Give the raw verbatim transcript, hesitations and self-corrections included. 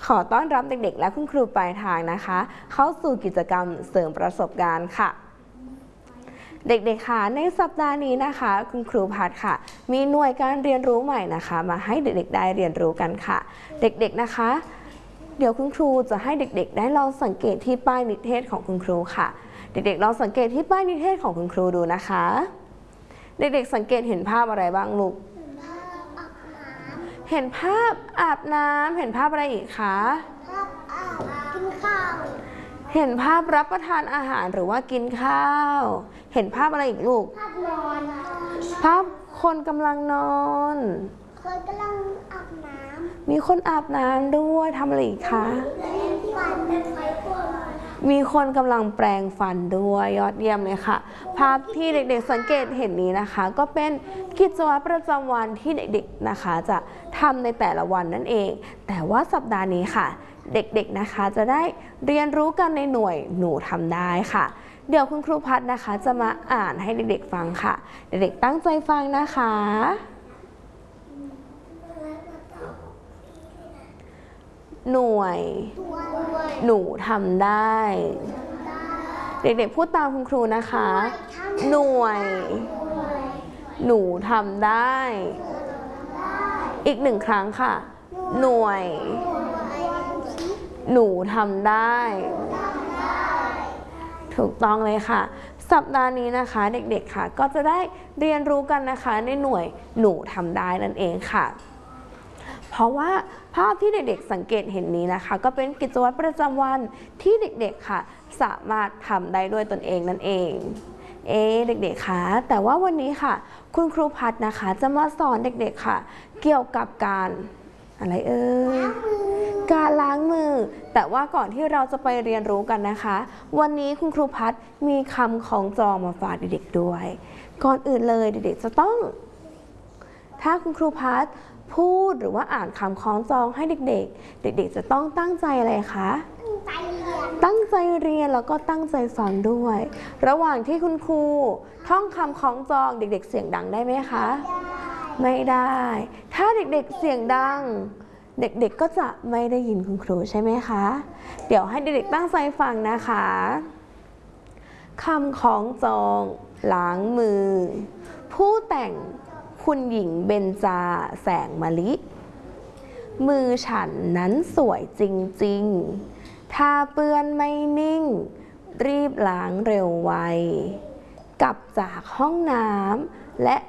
ขอต้อนรับเด็กๆและคุณครูปลายทางนะคะเข้าสู่กิจกรรมเสริมประสบการณ์ค่ะเด็กๆค่ะในสัปดาห์นี้นะคะคุณครูพัดค่ะมีหน่วยการเรียนรู้ใหม่นะคะมาให้เด็กๆได้เรียนรู้กันค่ะเด็กๆนะคะเดี๋ยวคุณครูจะให้เด็กๆได้ลองสังเกตที่ป้ายนิเทศของคุณครูค่ะเด็กๆลองสังเกตที่ป้ายนิเทศของคุณครูดูนะคะเด็กๆสังเกตเห็นภาพอะไรบ้างลูกเห็นภาพอาบน้ำเห็นภาพอะไรอีกคะภาพอาบกินข้าวเห็นภาพรับประทานอาหารหรือว่ากินข้าวเห็นภาพอะไรอีกลูกภาพนอนภาพคนกำลังนอนคนกำลังอาบน้ำมีคนอาบน้ำด้วยทำอะไรอีกคะฟันไฟพวกมีคนกำลังแปรงฟันด้วยยอดเยี่ยมเลยค่ะภาพที่เด็กๆสังเกตเห็นนี้นะคะก็เป็นกิจวัตรประจำวันที่เด็กๆนะคะจะทำในแต่ละวันนั่นเองแต่ว่าสัปดาห์นี้ค่ะเด็กๆนะคะจะได้เรียนรู้กันในหน่วยหนูทำได้ค่ะเดี๋ยวคุณครูพัดนะคะจะมาอ่านให้เด็กๆฟังค่ะเด็กๆตั้งใจฟังนะคะหน่วยหนูทำได้เด็กๆพูดตามคุณครูนะคะหน่วยหนูทำได้อีกหนึ่งครั้งค่ะหน่วยหนูทำได้ถูกต้องเลยค่ะสัปดาห์นี้นะคะเด็กๆค่ะก็จะได้เรียนรู้กันนะคะในหน่วยหนูทำได้นั่นเองค่ะเพราะว่าภาพที่เด็กๆสังเกตเห็นนี้นะคะก็เป็นกิจวัตรประจำวันที่เด็กๆค่ะสามารถทำได้ด้วยตนเองนั่นเองเอ๊เด็กๆคะแต่ว่าวันนี้ค่ะคุณครูพัดนะคะจะมาสอนเด็กๆค่ะเกี่ยวกับการอะไรเอ่ยการล้างมือแต่ว่าก่อนที่เราจะไปเรียนรู้กันนะคะวันนี้คุณครูพัดมีคำของจองมาฝากเด็กๆด้วยก่อนอื่นเลยเด็กๆจะต้องถ้าคุณครูพัดพูดหรือว่าอ่านคำคล้องจองให้เด็กๆเด็กๆจะต้องตั้งใจอะไรคะตั้งใจเรียนแล้วก็ตั้งใจฟังด้วยระหว่างที่คุณครูท่องคำคล้องจองเด็กๆเสียงดังได้ไหมคะไม่ได้ถ้าเด็กๆเสียงดังเด็กๆก็จะไม่ได้ยินคุณครูใช่ไหมคะเดี๋ยวให้เด็กๆตั้งใจฟังนะคะคำคล้องจองล้างมือผู้แต่งคุณหญิงเบญจาแสงมะลิมือฉันนั้นสวยจริงๆถ้าเปื้อนไม่นิ่งรีบล้างเร็วไวกลับจากห้องน้ำและ